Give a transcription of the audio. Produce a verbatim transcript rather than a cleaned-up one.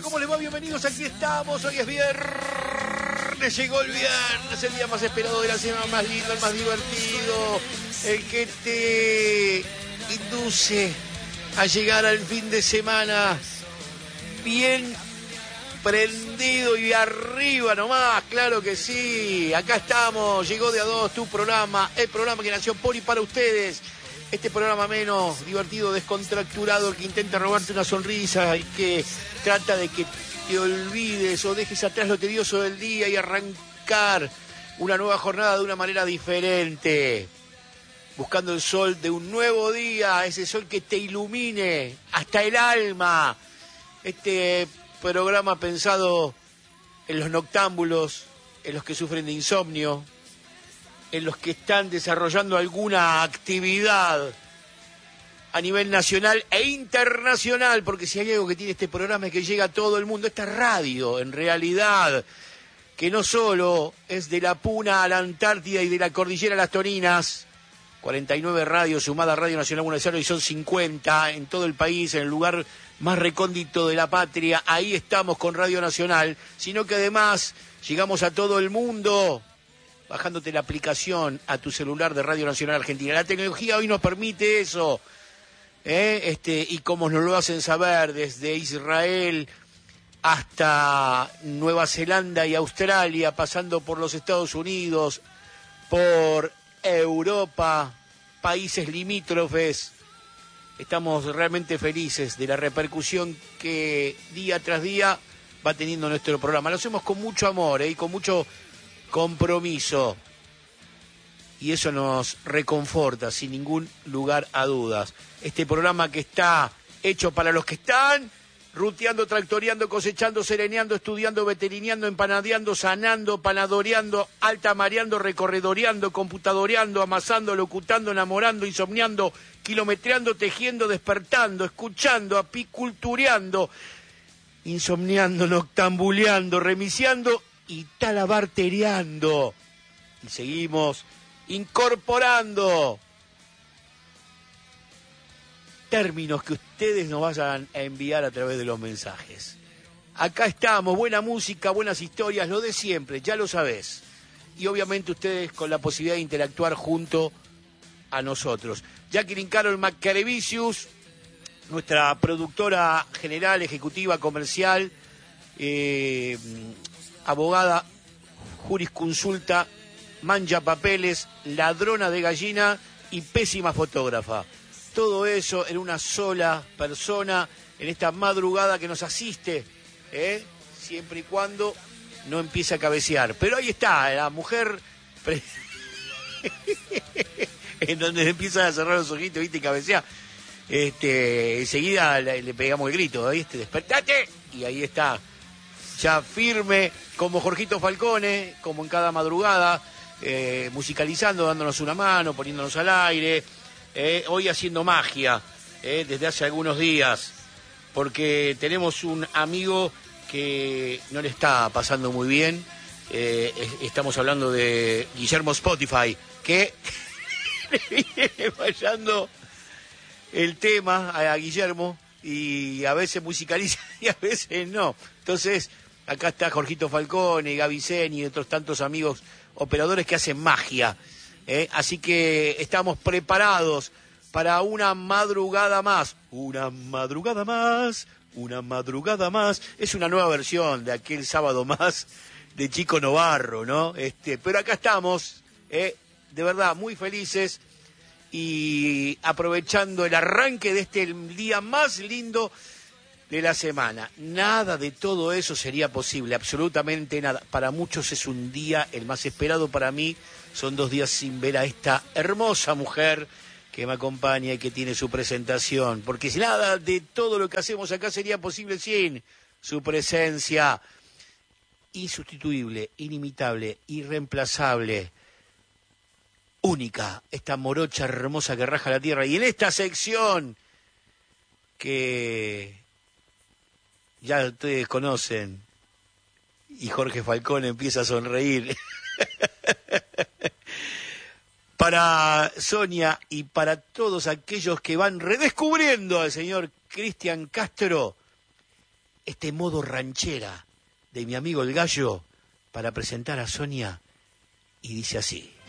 Hola, ¿cómo les va? Bienvenidos, aquí estamos. Hoy es viernes, llegó el viernes, el día más esperado de la semana, más lindo, el más divertido, el que te induce a llegar al fin de semana bien prendido y arriba nomás, claro que sí. Acá estamos, llegó de a dos tu programa, el programa que nació por y para ustedes. Este programa menos divertido, descontracturado, que intenta robarte una sonrisa y que trata de que te olvides o dejes atrás lo tedioso del día y arrancar una nueva jornada de una manera diferente. Buscando el sol de un nuevo día, ese sol que te ilumine hasta el alma. Este programa pensado en los noctámbulos, en los que sufren de insomnio, en los que están desarrollando alguna actividad a nivel nacional e internacional, porque si hay algo que tiene este programa es que llega a todo el mundo. Esta radio, en realidad, que no solo es de la Puna a la Antártida y de la Cordillera a las Toninas, cuarenta y nueve radios sumadas a Radio Nacional Buenos Aires y son cincuenta en todo el país, en el lugar más recóndito de la patria, ahí estamos con Radio Nacional, sino que además llegamos a todo el mundo bajándote la aplicación a tu celular de Radio Nacional Argentina. La tecnología hoy nos permite eso, ¿eh? este, y como nos lo hacen saber, desde Israel hasta Nueva Zelanda y Australia, pasando por los Estados Unidos, por Europa, países limítrofes. Estamos realmente felices de la repercusión que día tras día va teniendo nuestro programa. Lo hacemos con mucho amor, ¿eh? y con mucho compromiso, y eso nos reconforta sin ningún lugar a dudas. Este programa que está hecho para los que están ruteando, tractoreando, cosechando, sereneando, estudiando, veterineando, empanadeando, sanando, panadoreando, altamareando, recorredoreando, computadoreando, amasando, locutando, enamorando, insomniando, kilometreando, tejiendo, despertando, escuchando, apicultureando, insomniando, noctambuleando, remiciando y talabartereando. Y seguimos incorporando términos que ustedes nos vayan a enviar a través de los mensajes. Acá estamos, buena música, buenas historias, lo de siempre, ya lo sabés. Y obviamente ustedes con la posibilidad de interactuar junto a nosotros. Jacqueline Carol Maccarevicius, nuestra productora general, ejecutiva, comercial, eh, abogada, jurisconsulta, mancha papeles, ladrona de gallina y pésima fotógrafa. Todo eso en una sola persona, en esta madrugada que nos asiste, ¿eh? siempre y cuando no empiece a cabecear. Pero ahí está, la mujer pre... en donde empieza a cerrar los ojitos, ¿viste? Y cabecea. Este, enseguida le, le pegamos el grito, ¿viste? ¡Despertate! Y ahí está, ya firme, como Jorgito Falcone, como en cada madrugada, eh, musicalizando, dándonos una mano, poniéndonos al aire, eh, hoy haciendo magia, eh, desde hace algunos días, porque tenemos un amigo que no le está pasando muy bien, eh, estamos hablando de Guillermo Spotify, que le viene fallando el tema a Guillermo, y a veces musicaliza y a veces no. Entonces, acá está Jorgito Falcone, Gaby Seni y otros tantos amigos operadores que hacen magia. ¿eh? Así que estamos preparados para una madrugada más. Una madrugada más, una madrugada más. Es una nueva versión de aquel sábado más de Chico Novarro, ¿no? Este, pero acá estamos, ¿eh? de verdad, muy felices y aprovechando el arranque de este día más lindo de la semana. Nada de todo eso sería posible, absolutamente nada. Para muchos es un día el más esperado, para mí son dos días sin ver a esta hermosa mujer que me acompaña y que tiene su presentación, porque si nada de todo lo que hacemos acá sería posible sin su presencia insustituible, inimitable, irreemplazable, única, esta morocha hermosa que raja la tierra. Y en esta sección que ya ustedes conocen, y Jorge Falcón empieza a sonreír, para Sonia y para todos aquellos que van redescubriendo al señor Cristian Castro, este modo ranchera de mi amigo el gallo para presentar a Sonia y dice así.